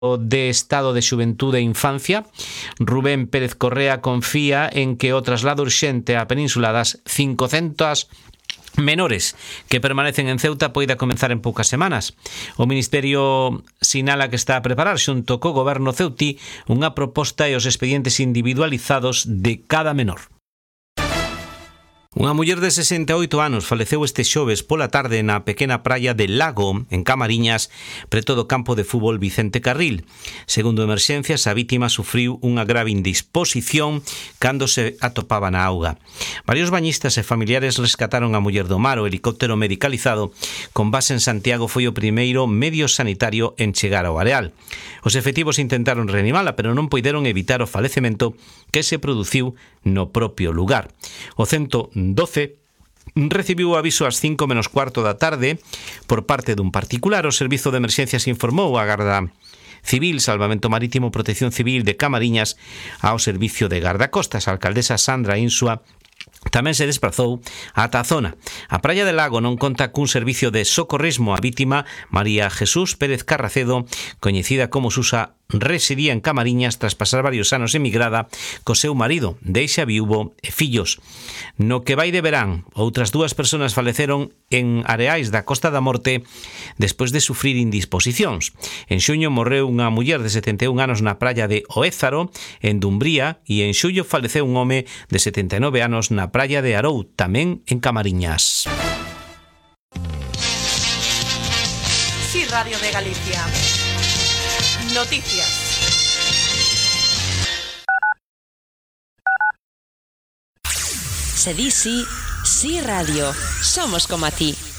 de Estado de Xuventude e Infancia, Rubén Pérez Correa, confía en que o traslado urxente á Península das 500 menores que permanecen en Ceuta poida comenzar en poucas semanas. O Ministerio sinala que está a preparar xunto co goberno ceutí unha proposta e os expedientes individualizados de cada menor. Unha muller de 68 anos faleceu este xoves pola tarde na pequena praia de Lago, en Camariñas, preto do campo de fútbol Vicente Carril. Segundo Emerxencias, a vítima sufriu unha grave indisposición cando se atopaba na auga. Varios bañistas e familiares rescataron a muller do mar. O helicóptero medicalizado con base en Santiago foi o primeiro medio sanitario en chegar ao areal. Os efectivos intentaron reanimala, pero non poideron evitar o falecemento que se produciu no propio lugar. O 112 recibiu o aviso ás 5 menos cuarto da tarde por parte dun particular. O Servizo de Emerxencias informou a Garda Civil, Salvamento Marítimo, Protección Civil de Camariñas ao Servicio de Gardacostas. A alcaldesa Sandra Insua tamén se desplazou ata a zona. A praia de Lago non conta cun servicio de socorrismo. A vítima, María Jesús Pérez Carracedo, coñecida como Susa, residía en Camariñas tras pasar varios anos emigrada co seu marido, deixa viúvo e fillos. No que vai de verán, outras dúas persoas faleceron en areais da Costa da Morte despois de sufrir indisposicións. En xuño morreu unha muller de 71 anos na praia de Oézaro, en Dumbría, e en xullo faleceu un home de 79 anos na praia de Arou, tamén en Camariñas. Sí, Radio de Galicia. Noticias. Se di sí, sí radio. Somos como a ti.